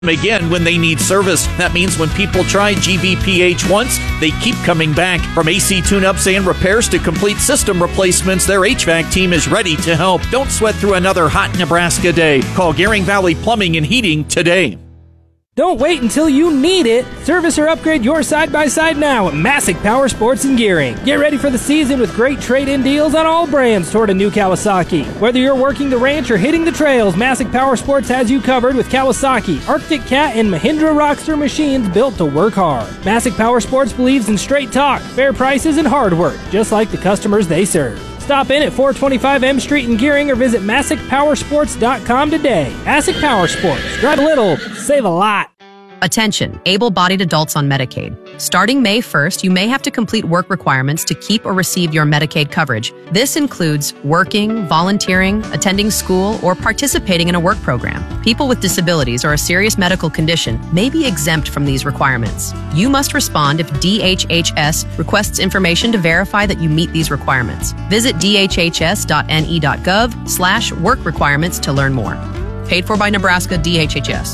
again when they need service. That means when people try GVPH once, they keep coming back. From AC tune-ups and repairs to complete system replacements, their HVAC team is ready to help. Don't sweat through another hot Nebraska day. Call Gering Valley Plumbing and Heating today. Don't wait until you need it. Service or upgrade your side-by-side now at Masick Power Sports in Gering. Get ready for the season with great trade-in deals on all brands toward a new Kawasaki. Whether you're working the ranch or hitting the trails, Masick Power Sports has you covered with Kawasaki, Arctic Cat, and Mahindra Rockster machines built to work hard. Masick Power Sports believes in straight talk, fair prices, and hard work, just like the customers they serve. Stop in at 425 M Street in Gering or visit MasickPowersports.com today. Masick Power Sports. Drive a little, save a lot. Attention, able-bodied adults on Medicaid. Starting May 1st, you may have to complete work requirements to keep or receive your Medicaid coverage. This includes working, volunteering, attending school, or participating in a work program. People with disabilities or a serious medical condition may be exempt from these requirements. You must respond if DHHS requests information to verify that you meet these requirements. Visit dhhs.ne.gov/work requirements to learn more. Paid for by Nebraska DHHS.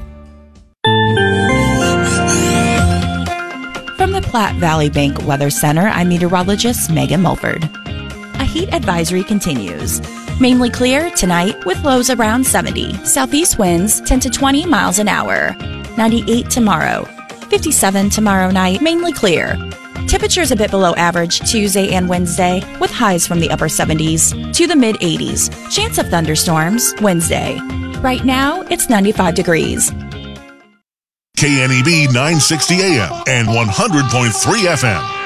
From the Platte Valley Bank Weather Center, I'm meteorologist Megan Mulford. A heat advisory continues. Mainly clear tonight with lows around 70. Southeast winds 10 to 20 miles an hour. 98 tomorrow. 57 tomorrow night, mainly clear. Temperatures a bit below average Tuesday and Wednesday with highs from the upper 70s to the mid 80s. Chance of thunderstorms Wednesday. Right now, it's 95 degrees. KNEB 960 AM and 100.3 FM.